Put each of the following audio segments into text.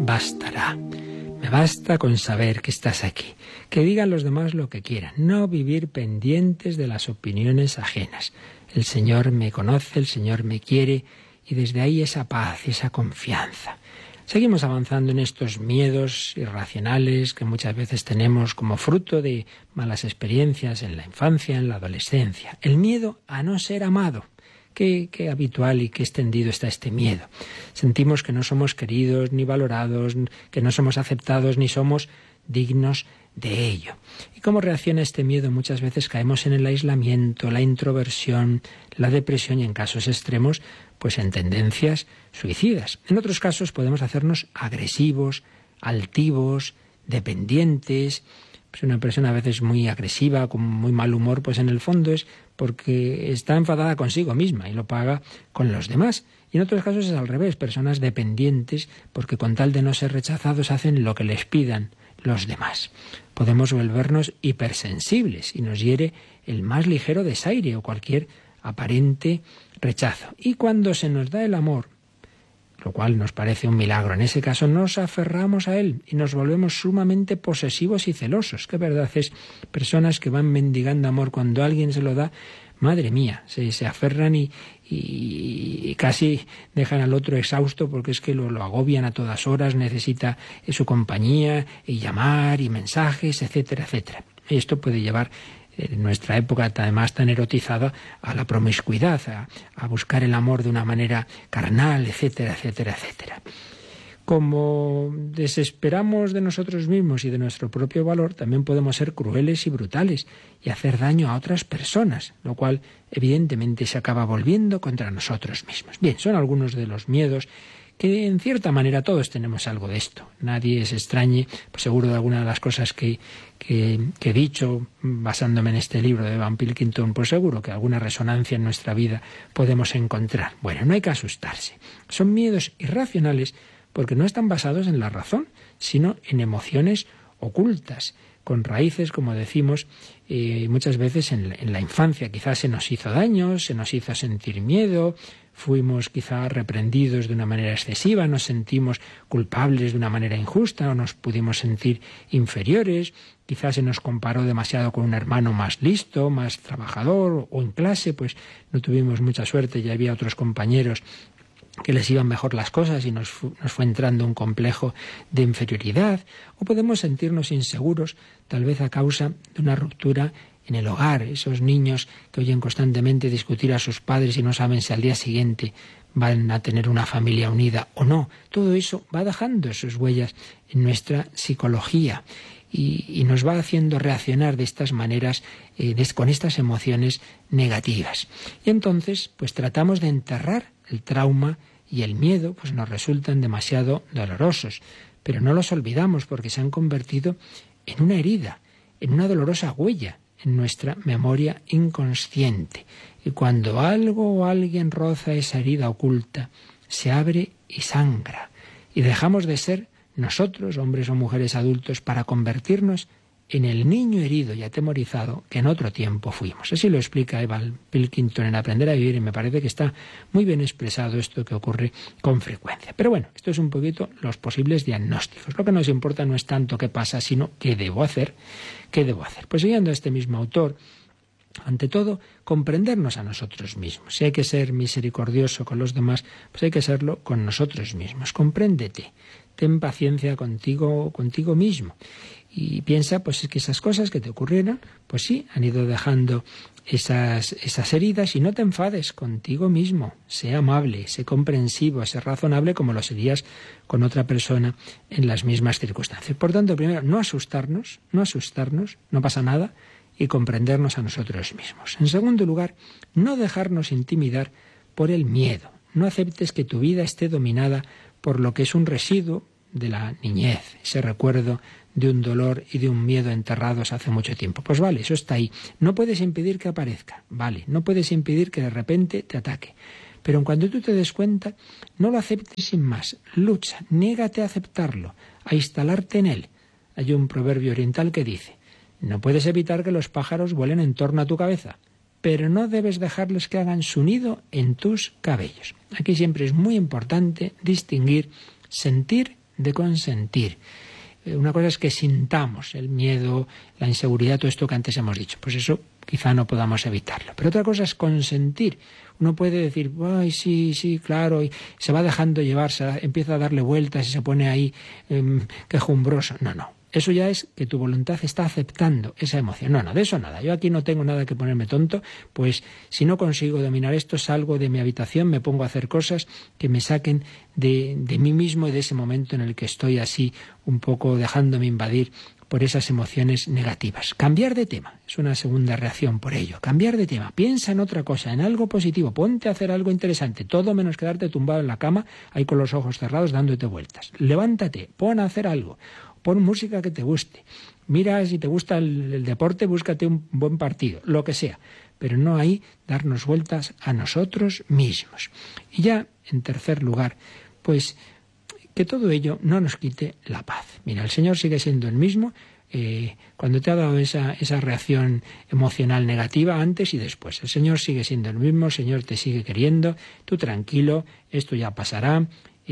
bastará. Me basta con saber que estás aquí. Que digan los demás lo que quieran. No vivir pendientes de las opiniones ajenas. El Señor me conoce, el Señor me quiere, y desde ahí esa paz, esa confianza. Seguimos avanzando en estos miedos irracionales que muchas veces tenemos como fruto de malas experiencias en la infancia, en la adolescencia. El miedo a no ser amado. Qué habitual y qué extendido está este miedo. Sentimos que no somos queridos ni valorados, que no somos aceptados ni somos dignos de ello. ¿Y cómo reacciona este miedo? Muchas veces caemos en el aislamiento, la introversión, la depresión y en casos extremos, pues en tendencias suicidas. En otros casos podemos hacernos agresivos, altivos, dependientes. Pues una persona a veces muy agresiva, con muy mal humor, pues en el fondo es porque está enfadada consigo misma y lo paga con los demás. Y en otros casos es al revés, personas dependientes porque con tal de no ser rechazados hacen lo que les pidan los demás. Podemos volvernos hipersensibles y nos hiere el más ligero desaire o cualquier aparente rechazo. Y cuando se nos da el amor, lo cual nos parece un milagro, en ese caso nos aferramos a él y nos volvemos sumamente posesivos y celosos. Que verdad es, personas que van mendigando amor cuando alguien se lo da, madre mía, se aferran y casi dejan al otro exhausto porque es que lo agobian a todas horas, necesita su compañía y llamar y mensajes, etcétera, etcétera. Y esto puede llevar en nuestra época además tan erotizada a la promiscuidad, a buscar el amor de una manera carnal, etcétera, etcétera, etcétera. Como desesperamos de nosotros mismos y de nuestro propio valor, también podemos ser crueles y brutales y hacer daño a otras personas, lo cual evidentemente se acaba volviendo contra nosotros mismos. Bien, son algunos de los miedos que en cierta manera todos tenemos algo de esto. Nadie se extrañe, pues seguro de alguna de las cosas que he dicho basándome en este libro de Van Pilkington, pues seguro que alguna resonancia en nuestra vida podemos encontrar. Bueno, no hay que asustarse. Son miedos irracionales porque no están basados en la razón, sino en emociones ocultas, con raíces, como decimos, muchas veces en la infancia. Quizás se nos hizo daño, se nos hizo sentir miedo, fuimos quizá reprendidos de una manera excesiva, nos sentimos culpables de una manera injusta o nos pudimos sentir inferiores, quizás se nos comparó demasiado con un hermano más listo, más trabajador, o en clase pues no tuvimos mucha suerte y había otros compañeros que les iban mejor las cosas y nos fue entrando un complejo de inferioridad, o podemos sentirnos inseguros, tal vez a causa de una ruptura en el hogar, esos niños que oyen constantemente discutir a sus padres y no saben si al día siguiente van a tener una familia unida o no. Todo eso va dejando sus huellas en nuestra psicología y nos va haciendo reaccionar de estas maneras, con estas emociones negativas. Y entonces, pues tratamos de enterrar el trauma y el miedo, pues nos resultan demasiado dolorosos. Pero no los olvidamos porque se han convertido en una herida, en una dolorosa huella en nuestra memoria inconsciente. Y cuando algo o alguien roza esa herida oculta, se abre y sangra. Y dejamos de ser nosotros, hombres o mujeres adultos, para convertirnos en el niño herido y atemorizado que en otro tiempo fuimos. Así lo explica Evan Pilkington en Aprender a Vivir y me parece que está muy bien expresado esto que ocurre con frecuencia. Pero bueno, esto es un poquito los posibles diagnósticos. Lo que nos importa no es tanto qué pasa, sino qué debo hacer. ¿Qué debo hacer? Pues siguiendo a este mismo autor, ante todo, comprendernos a nosotros mismos. Si hay que ser misericordioso con los demás, pues hay que serlo con nosotros mismos. Compréndete, ten paciencia contigo mismo. Y piensa, pues es que esas cosas que te ocurrieron, pues sí, han ido dejando esas heridas y no te enfades contigo mismo. Sé amable, sé comprensivo, sé razonable como lo serías con otra persona en las mismas circunstancias. Por tanto, primero, no asustarnos, no pasa nada, y comprendernos a nosotros mismos. En segundo lugar, no dejarnos intimidar por el miedo. No aceptes que tu vida esté dominada por lo que es un residuo de la niñez, ese recuerdo de un dolor y de un miedo enterrados hace mucho tiempo. Pues vale, eso está ahí. No puedes impedir que aparezca, vale, no puedes impedir que de repente te ataque. Pero en cuanto tú te des cuenta, no lo aceptes sin más. Lucha, niégate a aceptarlo, a instalarte en él. Hay un proverbio oriental que dice: no puedes evitar que los pájaros vuelen en torno a tu cabeza, pero no debes dejarles que hagan su nido en tus cabellos. Aquí siempre es muy importante distinguir sentir de consentir. Una cosa es que sintamos el miedo, la inseguridad, todo esto que antes hemos dicho. Pues eso quizá no podamos evitarlo. Pero otra cosa es consentir. Uno puede decir, ay, sí, claro, y se va dejando llevar, empieza a darle vueltas y se pone ahí quejumbroso. No. Eso ya es que tu voluntad está aceptando esa emoción. No, de eso nada. Yo aquí no tengo nada que ponerme tonto, pues si no consigo dominar esto, salgo de mi habitación, me pongo a hacer cosas que me saquen de mí mismo y de ese momento en el que estoy así un poco dejándome invadir por esas emociones negativas. Cambiar de tema es una segunda reacción por ello. Cambiar de tema. Piensa en otra cosa, en algo positivo. Ponte a hacer algo interesante. Todo menos quedarte tumbado en la cama, ahí con los ojos cerrados, dándote vueltas. Levántate, pon a hacer algo. Pon música que te guste. Mira, si te gusta el deporte, búscate un buen partido, lo que sea. Pero no ahí darnos vueltas a nosotros mismos. Y ya, en tercer lugar, pues que todo ello no nos quite la paz. Mira, el Señor sigue siendo el mismo cuando te ha dado esa reacción emocional negativa antes y después. El Señor sigue siendo el mismo, el Señor te sigue queriendo, tú tranquilo, esto ya pasará.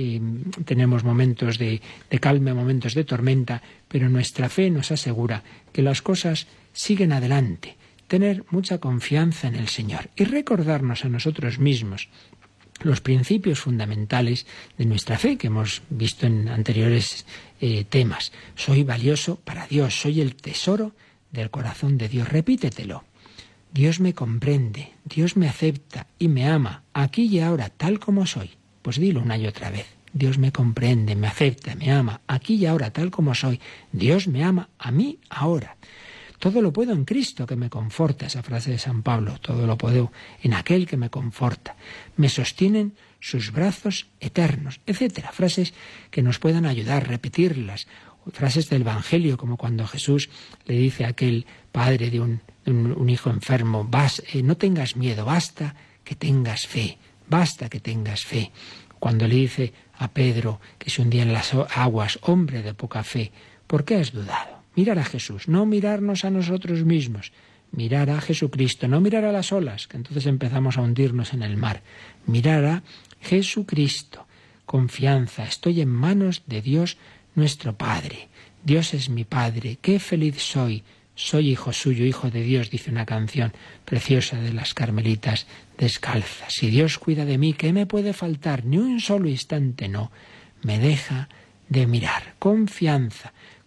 Tenemos momentos de calma, momentos de tormenta, pero nuestra fe nos asegura que las cosas siguen adelante. Tener mucha confianza en el Señor y recordarnos a nosotros mismos los principios fundamentales de nuestra fe que hemos visto en anteriores temas. Soy valioso para Dios, soy el tesoro del corazón de Dios. Repítetelo. Dios me comprende, Dios me acepta y me ama, aquí y ahora, tal como soy. Pues dilo una y otra vez. Dios me comprende, me acepta, me ama, aquí y ahora, tal como soy. Dios me ama a mí ahora. Todo lo puedo en Cristo que me conforta, esa frase de San Pablo. Todo lo puedo en aquel que me conforta. Me sostienen sus brazos eternos, etcétera. Frases que nos puedan ayudar, repetirlas. Frases del Evangelio, como cuando Jesús le dice a aquel padre de un hijo enfermo, no tengas miedo, basta que tengas fe. Basta que tengas fe. Cuando le dice a Pedro que se hundía en las aguas, hombre de poca fe, ¿por qué has dudado? Mirar a Jesús, no mirarnos a nosotros mismos, mirar a Jesucristo, no mirar a las olas, que entonces empezamos a hundirnos en el mar. Mirar a Jesucristo. Confianza, estoy en manos de Dios nuestro Padre. Dios es mi Padre, qué feliz soy. Soy hijo suyo, hijo de Dios, dice una canción preciosa de las Carmelitas Descalzas. Si Dios cuida de mí, ¿qué me puede faltar? Ni un solo instante no me deja de mirar. Confianza,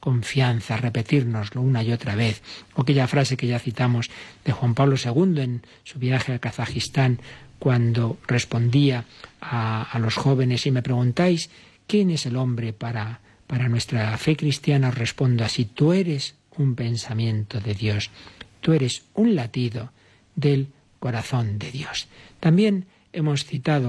repetírnoslo una y otra vez. O aquella frase que ya citamos de Juan Pablo II en su viaje a Kazajistán, cuando respondía a los jóvenes: si me preguntáis quién es el hombre para nuestra fe cristiana, os respondo así: tú eres un pensamiento de Dios, tú eres un latido del corazón de Dios. También hemos citado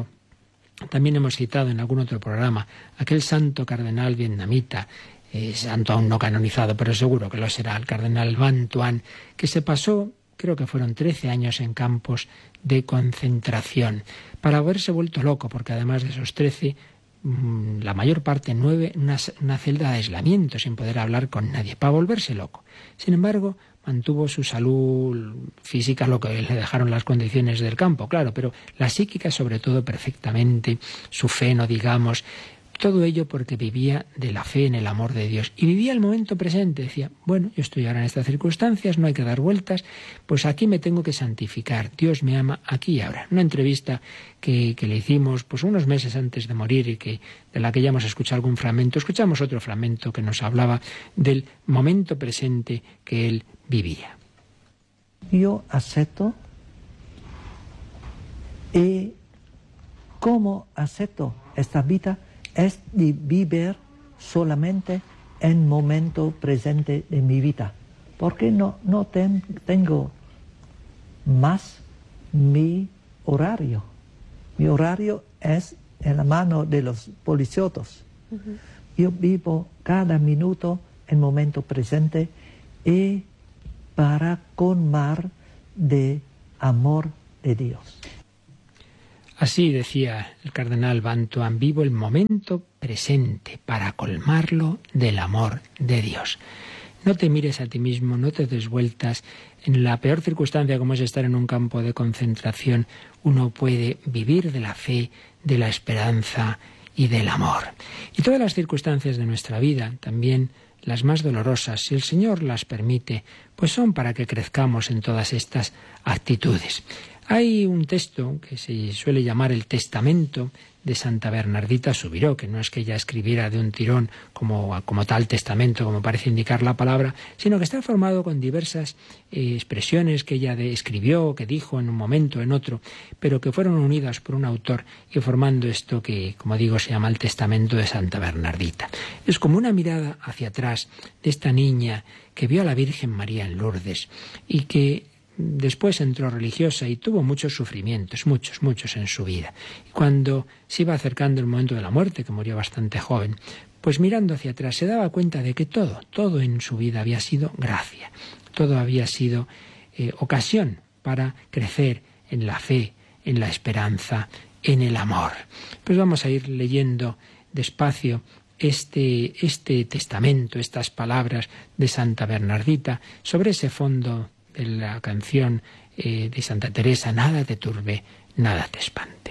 en algún otro programa aquel santo cardenal vietnamita, santo aún no canonizado, pero seguro que lo será, el cardenal Van Thuan, que se pasó, creo que fueron 13 años en campos de concentración, para haberse vuelto loco, porque además de esos 13, la mayor parte, 9, una celda de aislamiento, sin poder hablar con nadie, para volverse loco. Sin embargo, mantuvo su salud física, lo que le dejaron las condiciones del campo, claro, pero la psíquica sobre todo perfectamente, su fe, no digamos, todo ello porque vivía de la fe en el amor de Dios. Y vivía el momento presente, decía, bueno, yo estoy ahora en estas circunstancias, no hay que dar vueltas, pues aquí me tengo que santificar, Dios me ama aquí y ahora. Una entrevista que le hicimos pues unos meses antes de morir y de la que ya hemos escuchado algún fragmento, escuchamos otro fragmento que nos hablaba del momento presente que él vivía. Yo acepto, y cómo acepto esta vida es de vivir solamente en el momento presente de mi vida, porque no tengo más mi horario. Mi horario es en la mano de los policiotos. Uh-huh. Yo vivo cada minuto en el momento presente y para colmar de amor de Dios. Así decía el cardenal Van Thuan: vivo el momento presente para colmarlo del amor de Dios. No te mires a ti mismo, no te des vueltas. En la peor circunstancia, como es estar en un campo de concentración, uno puede vivir de la fe, de la esperanza y del amor. Y todas las circunstancias de nuestra vida, también las más dolorosas, si el Señor las permite, pues son para que crezcamos en todas estas actitudes. Hay un texto que se suele llamar el Testamento de Santa Bernardita Subiró, que no es que ella escribiera de un tirón como tal testamento, como parece indicar la palabra, sino que está formado con diversas expresiones que ella escribió, que dijo en un momento, en otro, pero que fueron unidas por un autor y formando esto que, como digo, se llama el Testamento de Santa Bernardita. Es como una mirada hacia atrás de esta niña que vio a la Virgen María en Lourdes y que después entró religiosa y tuvo muchos sufrimientos, muchos en su vida. Y cuando se iba acercando el momento de la muerte, que murió bastante joven, pues mirando hacia atrás se daba cuenta de que todo en su vida había sido gracia, todo había sido ocasión para crecer en la fe, en la esperanza, en el amor. Pues vamos a ir leyendo despacio este testamento, estas palabras de Santa Bernardita sobre ese fondo de la canción de Santa Teresa, nada te turbe, nada te espante.